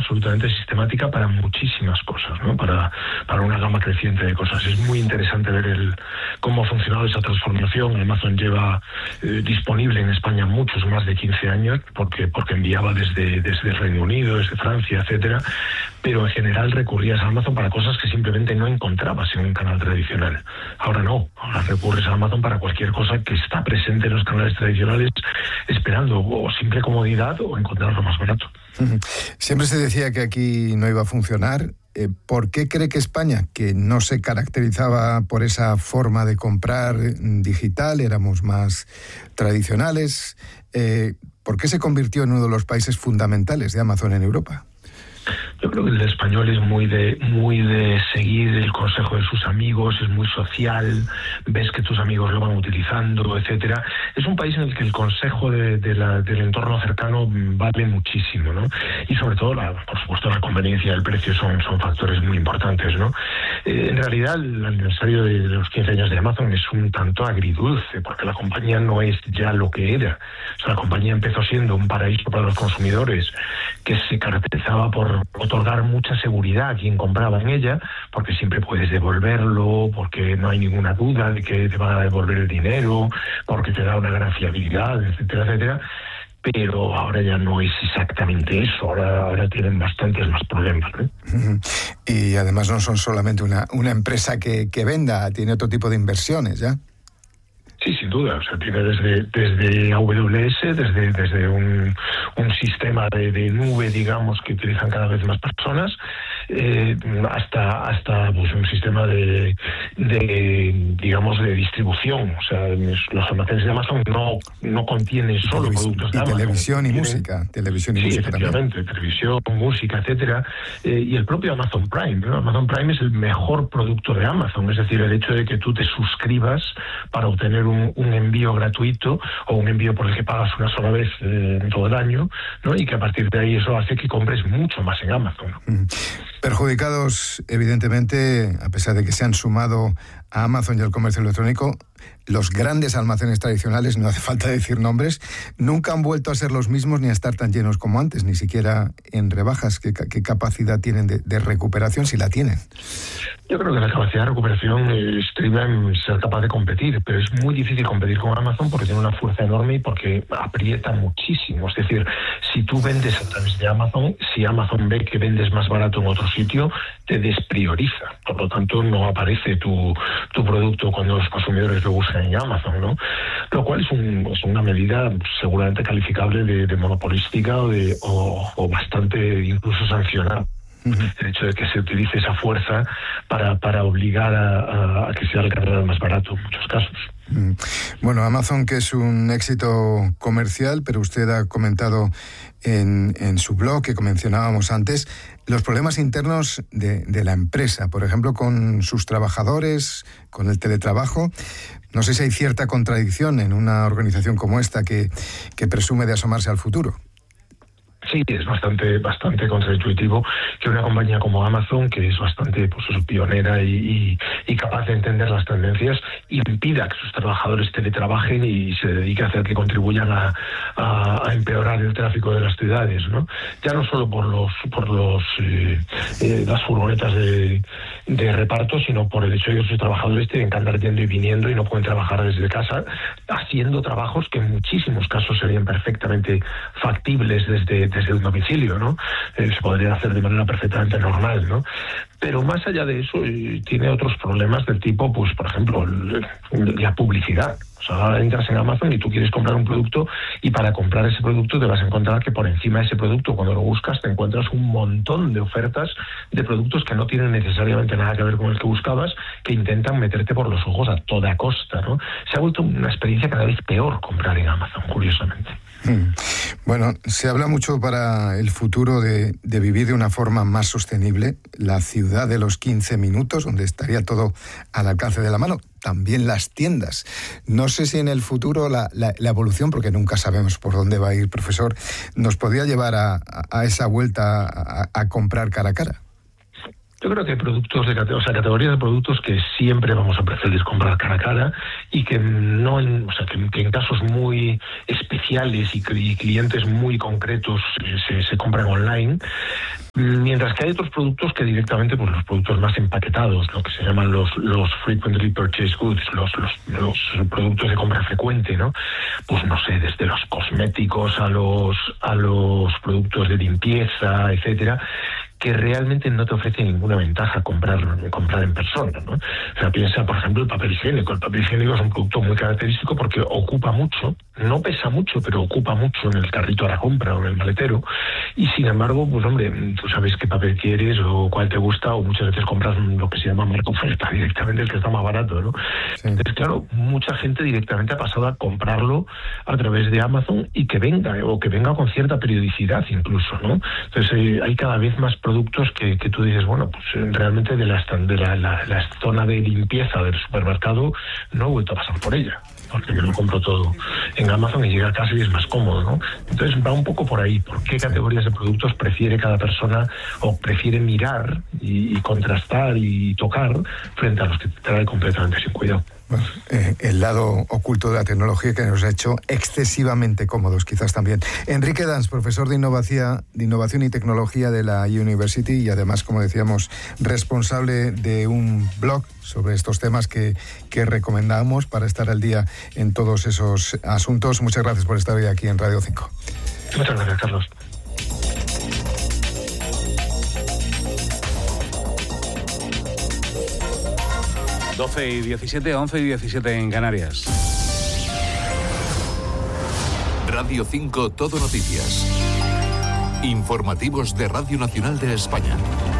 absolutamente sistemática para muchísimas cosas, ¿no? Para una gama creciente de cosas. Es muy interesante ver cómo ha funcionado esa transformación. Amazon lleva disponible en España muchos más de 15 años, porque enviaba desde el Reino Unido, desde Francia, etcétera, pero en general recurrías a Amazon para cosas que simplemente no encontrabas en un canal tradicional. Ahora no, ahora recurres a Amazon para cualquier cosa que está presente en los canales tradicionales, esperando o simple comodidad o encontrarlo más barato. Siempre se decía que aquí no iba a funcionar. ¿Por qué cree que España, que no se caracterizaba por esa forma de comprar digital, éramos más tradicionales, por qué se convirtió en uno de los países fundamentales de Amazon en Europa? Yo creo que el español es muy de seguir el consejo de sus amigos, es muy social, ves que tus amigos lo van utilizando, etcétera. Es un país en el que el consejo del entorno cercano vale muchísimo, ¿no? Y sobre todo, por supuesto, la conveniencia y el precio son factores muy importantes, ¿no? En realidad, el aniversario de los 15 años de Amazon es un tanto agridulce, porque la compañía no es ya lo que era. O sea, la compañía empezó siendo un paraíso para los consumidores que se caracterizaba por otorgar mucha seguridad a quien compraba en ella, porque siempre puedes devolverlo, porque no hay ninguna duda de que te van a devolver el dinero, porque te da una gran fiabilidad, etcétera, etcétera. Pero ahora ya no es exactamente eso, ahora tienen bastantes más problemas, ¿no? Y además no son solamente una empresa que venda, tiene otro tipo de inversiones, ¿ya? Sí, sin duda. O sea, tiene desde AWS, desde un sistema de nube, digamos, que utilizan cada vez más personas, hasta pues, un sistema de distribución. O sea, los almacenes de Amazon no contienen solo productos de Amazon. Televisión y música. Televisión y música efectivamente, también. Televisión, música, etcétera. Y el propio Amazon Prime, ¿no? Amazon Prime es el mejor producto de Amazon. Es decir, el hecho de que tú te suscribas para obtener un envío gratuito o un envío por el que pagas una sola vez en todo el año, ¿no? Y que a partir de ahí eso hace que compres mucho más en Amazon, ¿no? Perjudicados, evidentemente, a pesar de que se han sumado a Amazon y al comercio electrónico, los grandes almacenes tradicionales, no hace falta decir nombres, nunca han vuelto a ser los mismos ni a estar tan llenos como antes, ni siquiera en rebajas. ¿Qué capacidad tienen de recuperación, si la tienen? Yo creo que la capacidad de recuperación estriba en ser capaz de competir, pero es muy difícil competir con Amazon porque tiene una fuerza enorme y porque aprieta muchísimo. Es decir, si tú vendes a través de Amazon, si Amazon ve que vendes más barato en otro sitio, te desprioriza. Por lo tanto, no aparece tu producto cuando los consumidores lo buscan en Amazon, ¿no? Lo cual es una medida seguramente calificable de monopolística o bastante incluso sancionada. El hecho de que se utilice esa fuerza para obligar a que sea el canal más barato en muchos casos. Bueno, Amazon, que es un éxito comercial, pero usted ha comentado en su blog, que mencionábamos antes, los problemas internos de la empresa, por ejemplo, con sus trabajadores, con el teletrabajo. No sé si hay cierta contradicción en una organización como esta que presume de asomarse al futuro. Sí, es bastante contraintuitivo que una compañía como Amazon, que es bastante pionera y capaz de entender las tendencias, impida que sus trabajadores teletrabajen y se dedique a hacer que contribuyan a empeorar el tráfico de las ciudades, ¿no? Ya no solo por las furgonetas de reparto, sino por el hecho de que sus trabajadores tienen que andar yendo y viniendo y no pueden trabajar desde casa, haciendo trabajos que en muchísimos casos serían perfectamente factibles desde un domicilio, ¿no? Se podría hacer de manera perfectamente normal, ¿no? Pero más allá de eso, tiene otros problemas del tipo, pues, por ejemplo, la publicidad. O sea, ahora entras en Amazon y tú quieres comprar un producto y para comprar ese producto te vas a encontrar que por encima de ese producto, cuando lo buscas, te encuentras un montón de ofertas de productos que no tienen necesariamente nada que ver con el que buscabas, que intentan meterte por los ojos a toda costa, ¿no? Se ha vuelto una experiencia cada vez peor comprar en Amazon, curiosamente. Bueno, se habla mucho para el futuro de vivir de una forma más sostenible, la ciudad de los 15 minutos, donde estaría todo al alcance de la mano, también las tiendas. No sé si en el futuro la evolución, porque nunca sabemos por dónde va a ir, profesor, nos podría llevar a esa vuelta a comprar cara a cara. Yo creo que hay productos categorías de productos que siempre vamos a preferir comprar cara a cara y que no, que en casos muy especiales y clientes muy concretos se compran online. Mientras que hay otros productos que directamente, pues los productos más empaquetados, lo que se llaman los frequently purchased goods, los productos de compra frecuente, ¿no? Pues no sé, desde los cosméticos a los productos de limpieza, etcétera, que realmente no te ofrece ninguna ventaja comprar en persona, ¿no? O sea, piensa, por ejemplo, el papel higiénico. El papel higiénico es un producto muy característico porque ocupa mucho, no pesa mucho, pero ocupa mucho en el carrito a la compra o en el maletero. Y sin embargo, pues hombre, tú sabes qué papel quieres o cuál te gusta, o muchas veces compras lo que se llama marca oferta, directamente el que está más barato, ¿no? Sí. Entonces, claro, mucha gente directamente ha pasado a comprarlo a través de Amazon y que venga con cierta periodicidad incluso, ¿no? Entonces, hay cada vez más productos que tú dices, bueno, pues realmente de la zona de limpieza del supermercado no he vuelto a pasar por ella, porque me lo compro todo en Amazon y llega a casa y es más cómodo, ¿no? Entonces va un poco por ahí, por qué categorías de productos prefiere cada persona o prefiere mirar y contrastar y tocar frente a los que te trae completamente sin cuidado. Bueno, el lado oculto de la tecnología que nos ha hecho excesivamente cómodos, quizás también. Enrique Dans, profesor de innovación y tecnología de la University y además, como decíamos, responsable de un blog sobre estos temas que recomendamos para estar al día en todos esos asuntos. Muchas gracias por estar hoy aquí en Radio 5. Muchas gracias, Carlos. Doce y 17, 11 y 17 en Canarias. Radio 5 Todo Noticias. Informativos de Radio Nacional de España.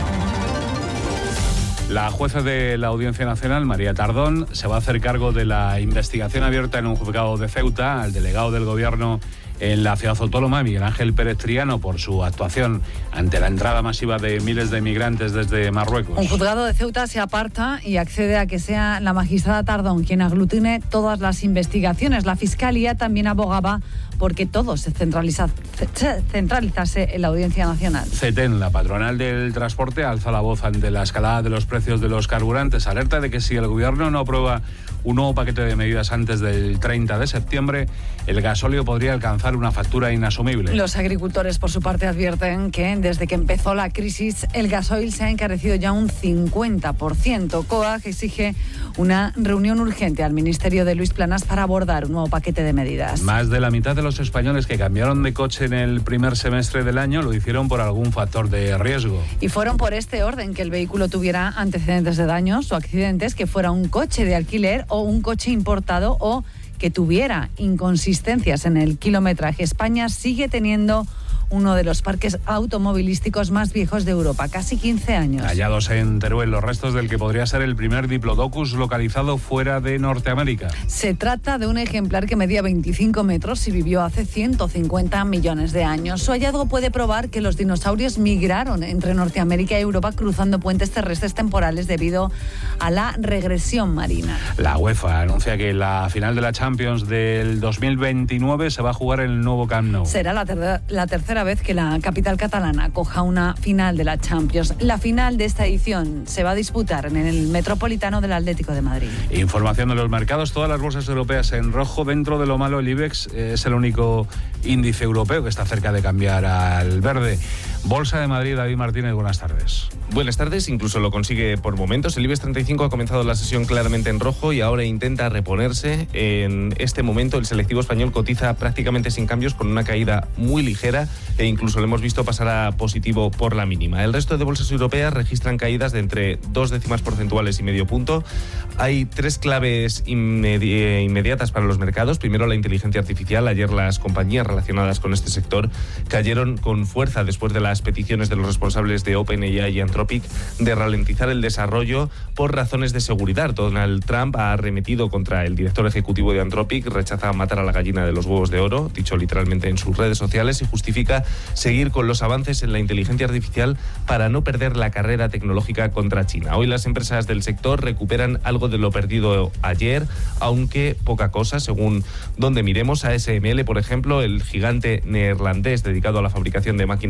La jueza de la Audiencia Nacional, María Tardón, se va a hacer cargo de la investigación abierta en un juzgado de Ceuta al delegado del Gobierno en la ciudad autónoma, Miguel Ángel Pérez Triano, por su actuación ante la entrada masiva de miles de migrantes desde Marruecos. Un juzgado de Ceuta se aparta y accede a que sea la magistrada Tardón quien aglutine todas las investigaciones. La Fiscalía también abogaba porque todo se centralizase en la Audiencia Nacional. CETEN, la patronal del transporte, alza la voz ante la escalada de los precios de los carburantes. Alerta de que si el Gobierno no aprueba un nuevo paquete de medidas antes del 30 de septiembre, el gasóleo podría alcanzar una factura inasumible. Los agricultores, por su parte, advierten que desde que empezó la crisis, el gasoil se ha encarecido ya un 50%. COAG exige una reunión urgente al Ministerio de Luis Planas para abordar un nuevo paquete de medidas. Más de la mitad de los españoles que cambiaron de coche en el primer semestre del año lo hicieron por algún factor de riesgo. Y fueron por este orden: que el vehículo tuviera antecedentes de daños o accidentes, que fuera un coche de alquiler o un coche importado o que tuviera inconsistencias en el kilometraje. España sigue teniendo uno de los parques automovilísticos más viejos de Europa, casi 15 años. Hallados en Teruel los restos del que podría ser el primer Diplodocus localizado fuera de Norteamérica. Se trata de un ejemplar que medía 25 metros y vivió hace 150 millones de años. Su hallazgo puede probar que los dinosaurios migraron entre Norteamérica y Europa cruzando puentes terrestres temporales debido a la regresión marina. La UEFA anuncia que la final de la Champions del 2029 se va a jugar en el nuevo Camp Nou. Será la tercera vez que la capital catalana acoja una final de la Champions. La final de esta edición se va a disputar en el Metropolitano del Atlético de Madrid. Información de los mercados, todas las bolsas europeas en rojo. Dentro de lo malo, el IBEX es el único índice europeo que está cerca de cambiar al verde. Bolsa de Madrid, David Martínez, buenas tardes. Buenas tardes, incluso lo consigue por momentos. El IBEX 35 ha comenzado la sesión claramente en rojo y ahora intenta reponerse. En este momento el selectivo español cotiza prácticamente sin cambios, con una caída muy ligera, e incluso lo hemos visto pasar a positivo por la mínima. El resto de bolsas europeas registran caídas de entre 2 décimas porcentuales y medio punto. Hay tres claves inmediatas para los mercados. Primero, la inteligencia artificial. Ayer las compañías relacionadas con este sector cayeron con fuerza después de las peticiones de los responsables de OpenAI y Anthropic de ralentizar el desarrollo por razones de seguridad. Donald Trump ha arremetido contra el director ejecutivo de Anthropic, rechaza matar a la gallina de los huevos de oro, dicho literalmente en sus redes sociales, y justifica seguir con los avances en la inteligencia artificial para no perder la carrera tecnológica contra China. Hoy las empresas del sector recuperan algo de lo perdido ayer, aunque poca cosa, según donde miremos. ASML, por ejemplo, el gigante neerlandés dedicado a la fabricación de máquinas de litografía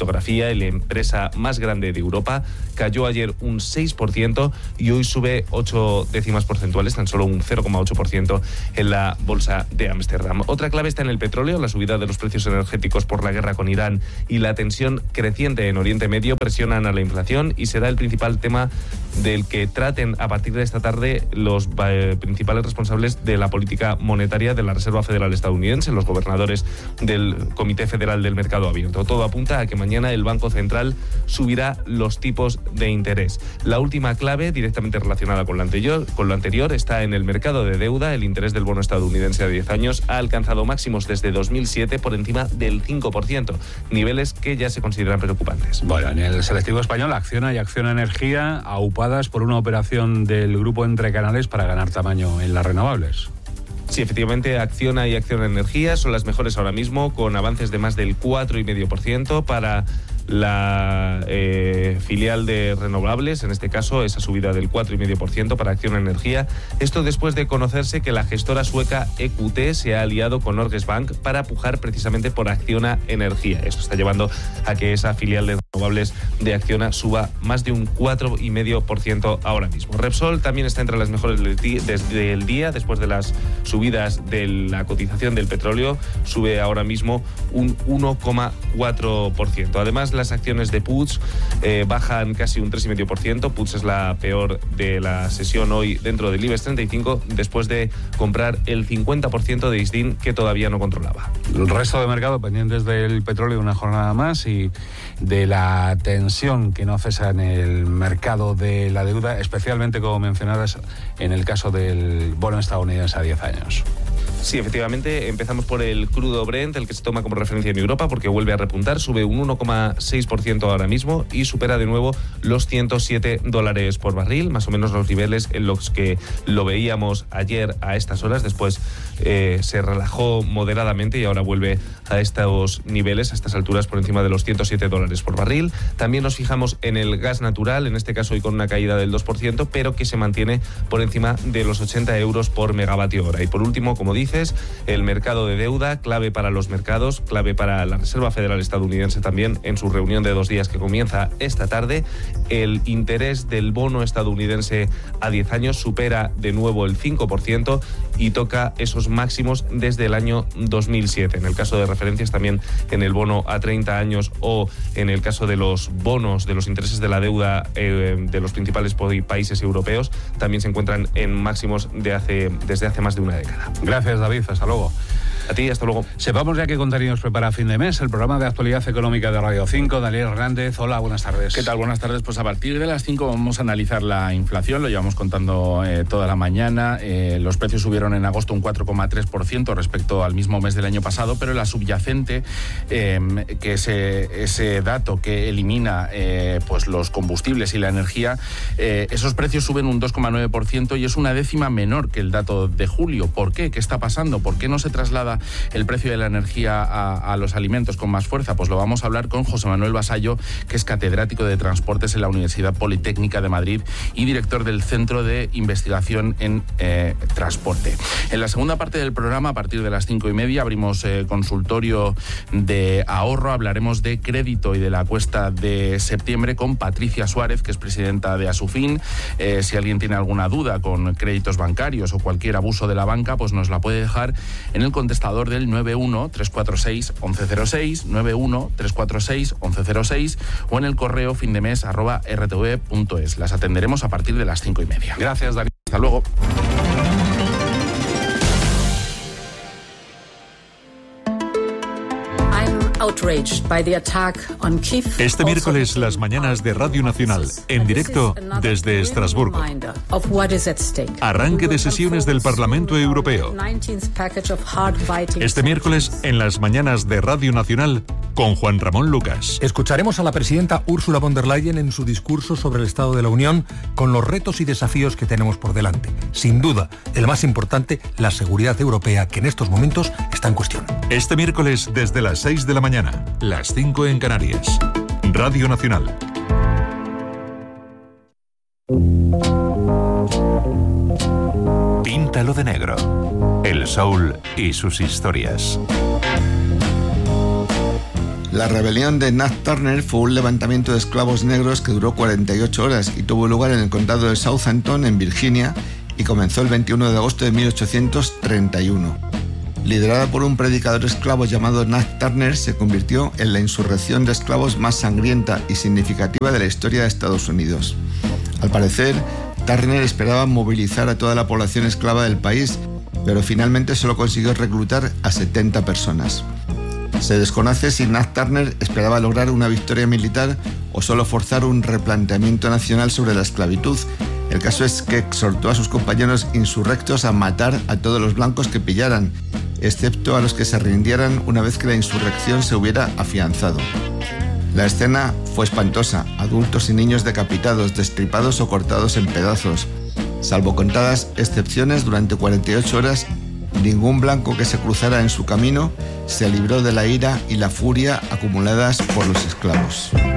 cinematografía y la empresa más grande de Europa, cayó ayer un 6% y hoy sube 8 décimas porcentuales, tan solo un 0,8% en la bolsa de Ámsterdam. Otra clave está en el petróleo. La subida de los precios energéticos por la guerra con Irán y la tensión creciente en Oriente Medio presionan a la inflación y será el principal tema del que traten a partir de esta tarde los principales responsables de la política monetaria de la Reserva Federal estadounidense, los gobernadores del Comité Federal del Mercado Abierto. Todo apunta a que mañana el Banco Central subirá los tipos de interés. La última clave, directamente relacionada con lo anterior, está en el mercado de deuda. El interés del bono estadounidense a 10 años ha alcanzado máximos desde 2007 por encima del 5%, niveles que ya se consideran preocupantes. Bueno, en el selectivo español, Acciona y Acciona Energía aupadas por una operación del grupo Entre Canales para ganar tamaño en las renovables. Sí, efectivamente, Acciona y Acciona Energía son las mejores ahora mismo, con avances de más del 4,5% para la filial de renovables, en este caso esa subida del 4,5% para Acciona Energía. Esto después de conocerse que la gestora sueca EQT se ha aliado con Norges Bank para pujar precisamente por Acciona Energía. Esto está llevando a que esa filial de renovables de Acciona suba más de un 4,5% ahora mismo. Repsol también está entre las mejores desde el día, después de las subidas de la cotización del petróleo, sube ahora mismo un 1,4%. Además, las acciones de Puig bajan casi un 3,5%. Puig es la peor de la sesión hoy dentro del IBEX 35, después de comprar el 50% de Isdin que todavía no controlaba. El resto de mercado pendientes del petróleo una jornada más y de la tensión que no cesa en el mercado de la deuda, especialmente, como mencionabas, en el caso del bono estadounidense a 10 años. Sí, efectivamente, empezamos por el crudo Brent, el que se toma como referencia en Europa, porque vuelve a repuntar, sube un 1,6% ahora mismo y supera de nuevo los $107 por barril, más o menos los niveles en los que lo veíamos ayer a estas horas. Después se relajó moderadamente y ahora vuelve a estos niveles, a estas alturas, por encima de los $107 por barril. También nos fijamos en el gas natural, en este caso hoy con una caída del 2%, pero que se mantiene por encima de los 80 euros por megavatio hora. Y por último, como dices, el mercado de deuda, clave para los mercados, clave para la Reserva Federal estadounidense también en su reunión de 2 días que comienza esta tarde. El interés del bono estadounidense a 10 años supera de nuevo el 5% y toca esos máximos desde el año 2007. En el caso de referencias también en el bono a 30 años o en el caso de los bonos de los intereses de la deuda de los principales países europeos, también se encuentran en máximos desde hace más de una década. Gracias, David. Hasta luego. A ti, hasta luego. Sepamos ya qué contenidos prepara a fin de mes el programa de actualidad económica de Radio 5. Daniel Hernández, hola, buenas tardes. ¿Qué tal? Buenas tardes. Pues a partir de las 5 vamos a analizar la inflación, lo llevamos contando toda la mañana. Los precios subieron en agosto un 4,3% respecto al mismo mes del año pasado, pero la subyacente, que ese dato que elimina pues los combustibles y la energía, esos precios suben un 2,9% y es una décima menor que el dato de julio. ¿Por qué? ¿Qué está pasando? ¿Por qué no se traslada el precio de la energía a los alimentos con más fuerza? Pues lo vamos a hablar con José Manuel Basallo, que es catedrático de Transportes en la Universidad Politécnica de Madrid y director del Centro de Investigación en Transporte. En la segunda parte del programa, a partir de las 5:30, abrimos consultorio de ahorro. Hablaremos de crédito y de la cuesta de septiembre con Patricia Suárez, que es presidenta de Asufin. Si alguien tiene alguna duda con créditos bancarios o cualquier abuso de la banca, pues nos la puede dejar en el contestador del 91-346-1106, 91-346-1106 o en el correo findemes@rtv.es. Las atenderemos a partir de las 5:30. Gracias, Daniel. Hasta luego. Este miércoles, las mañanas de Radio Nacional, en directo desde Estrasburgo. Arranque de sesiones del Parlamento Europeo. Este miércoles, en las mañanas de Radio Nacional, con Juan Ramón Lucas. Escucharemos a la presidenta Ursula von der Leyen en su discurso sobre el Estado de la Unión, con los retos y desafíos que tenemos por delante. Sin duda, el más importante, la seguridad europea, que en estos momentos está en cuestión. Este miércoles, desde las 6 de la mañana, las 5 en Canarias. Radio Nacional. Píntalo de negro. El soul y sus historias. La rebelión de Nat Turner fue un levantamiento de esclavos negros que duró 48 horas y tuvo lugar en el condado de Southampton, en Virginia, y comenzó el 21 de agosto de 1831. Liderada por un predicador esclavo llamado Nat Turner, se convirtió en la insurrección de esclavos más sangrienta y significativa de la historia de Estados Unidos. Al parecer, Turner esperaba movilizar a toda la población esclava del país, pero finalmente solo consiguió reclutar a 70 personas. Se desconoce si Nat Turner esperaba lograr una victoria militar o solo forzar un replanteamiento nacional sobre la esclavitud. El caso es que exhortó a sus compañeros insurrectos a matar a todos los blancos que pillaran, excepto a los que se rindieran una vez que la insurrección se hubiera afianzado. La escena fue espantosa: adultos y niños decapitados, destripados o cortados en pedazos. Salvo contadas excepciones, durante 48 horas, ningún blanco que se cruzara en su camino se libró de la ira y la furia acumuladas por los esclavos.